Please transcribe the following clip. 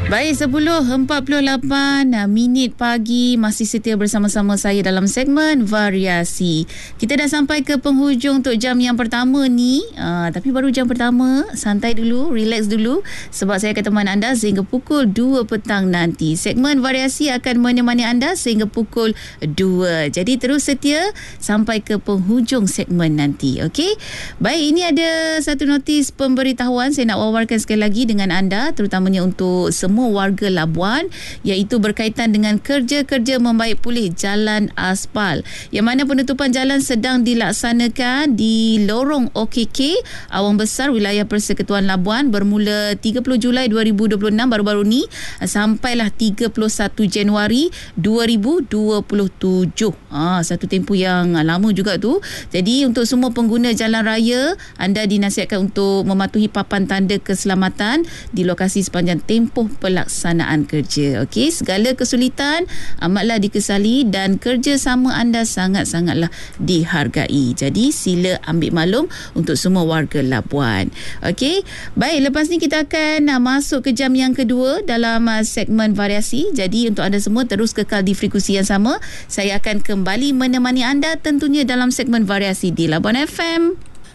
Baik, 10.48 minit pagi masih setia bersama-sama saya dalam segmen variasi. Kita dah sampai ke penghujung untuk jam yang pertama ni. Tapi baru jam pertama, santai dulu, relax dulu sebab saya akan temani anda sehingga pukul 2 petang nanti. Segmen variasi akan menemani anda sehingga pukul 2. Jadi terus setia sampai ke penghujung segmen nanti. Okey. Baik, ini ada satu notis pemberitahuan saya nak wawarkan sekali lagi dengan anda, terutamanya untuk semua warga Labuan, iaitu berkaitan dengan kerja-kerja membaik pulih jalan aspal, yang mana penutupan jalan sedang dilaksanakan di lorong OKK Awang Besar wilayah Persekutuan Labuan bermula 30 Julai 2026 baru-baru ni sampailah 31 Januari 2027. Satu tempoh yang lama juga tu. Jadi untuk semua pengguna jalan raya, anda dinasihatkan untuk mematuhi papan tanda keselamatan di lokasi sepanjang tempoh pelaksanaan kerja. Okey, segala kesulitan amatlah dikesali dan kerjasama anda sangat-sangatlah dihargai. Jadi sila ambil maklum untuk semua warga Labuan. Okey, baik, lepas ni kita akan masuk ke jam yang kedua dalam segmen variasi. Jadi untuk anda semua terus kekal di frekuensi yang sama. Saya akan kembali menemani anda tentunya dalam segmen variasi di Labuan FM.